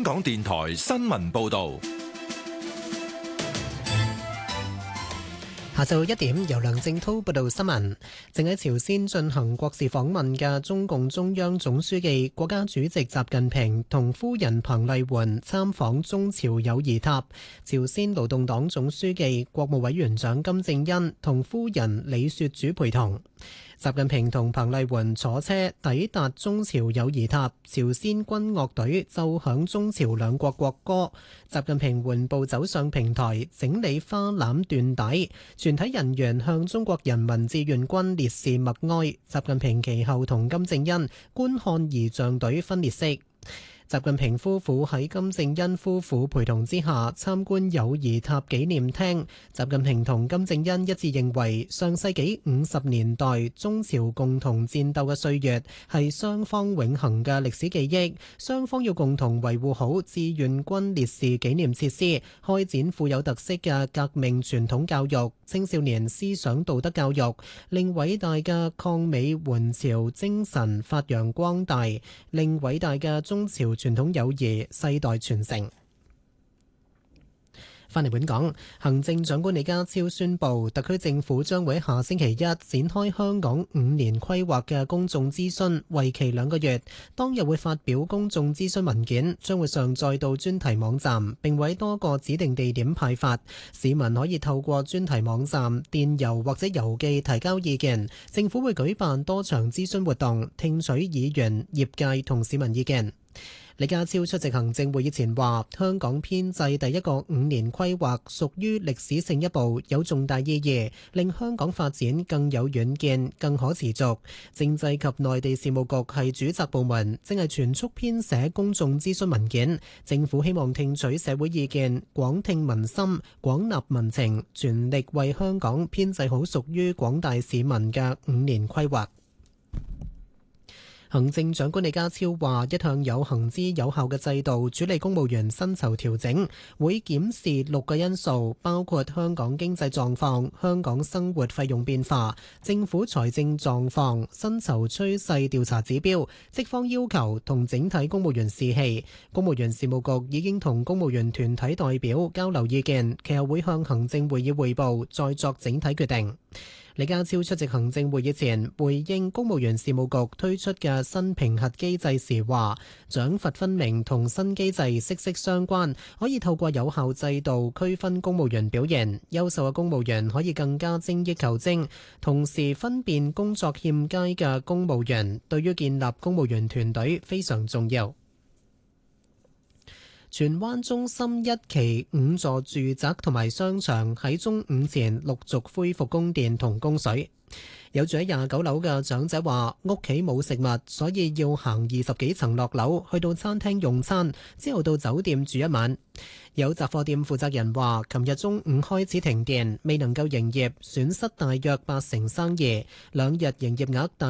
香港電台新聞報道。 下晝1點，由梁正滔報道新聞。正喺朝鮮進行國事訪問嘅中共中央總書記、國家主席習近平同夫人彭麗媛參訪中朝友誼塔。朝鮮勞動黨總書記、國務委員長金正恩同夫人李雪主陪同。習近平同彭麗媛坐車抵達中朝友誼塔，朝鮮軍樂隊奏響中朝兩國國歌。習近平緩步走上平台，整理花籃緞帶，全體人員向中國人民志願軍烈士默哀。習近平其後同金正恩觀看儀仗隊分列式。習近平夫婦喺金正恩夫婦陪同之下參觀友誼塔紀念廳。習近平同金正恩一致認為，上世紀50年代中朝共同戰鬥嘅歲月係雙方永恆嘅歷史記憶，雙方要共同維護好志願軍烈士紀念設施，開展富有特色嘅革命傳統教育、青少年思想道德教育，令偉大嘅抗美援朝精神發揚光大，令偉大嘅中朝傳統友誼世代傳承。返嚟本港，行政長官李家超宣布，特區政府將會喺下星期一展開香港5年規劃嘅公眾諮詢，為期2個月。當日會發表公眾諮詢文件，將會上載到專題網站，並會喺多個指定地點派發。市民可以透過專題網站、電郵或者郵寄提交意見。政府會舉辦多場諮詢活動，聽取議員、業界同市民意見。李家超出席行政會議前話，香港編制第一個5年規劃屬於歷史性一步，有重大意義，令香港發展更有遠見、更可持續。政制及內地事務局係主責部門，正係全速編寫公眾諮詢文件。政府希望聽取社會意見，廣聽民心，廣納民情，全力為香港編制好屬於廣大市民嘅5年規劃。行政長官李家超話，一向有行之有效嘅制度處理公務員薪酬調整，會檢視6個因素，包括香港經濟狀況、香港生活費用變化、政府財政狀況、薪酬趨勢調查指標、職方要求同整體公務員士氣。公務員事務局已經同公務員團體代表交流意見，其後會向行政會議匯報，再作整體決定。李家超出席行政會議前，回應公務員事務局推出嘅新評核機制時話，獎罰分明同新機制息息相關，可以透過有效制度區分公務員表現，優秀嘅公務員可以更加精益求精，同時分辨工作欠佳嘅公務員，對於建立公務員團隊非常重要。荃灣中心1期5座住宅同埋商場喺中午前陸續恢復供電同供水。有住喺29樓嘅長者話，屋企冇食物，所以要行20幾層落樓去到餐廳用餐，之後到酒店住一晚。有雜貨店負責人話，琴日中午開始停電，未能夠營業，損失大約80%生意，2日營業額大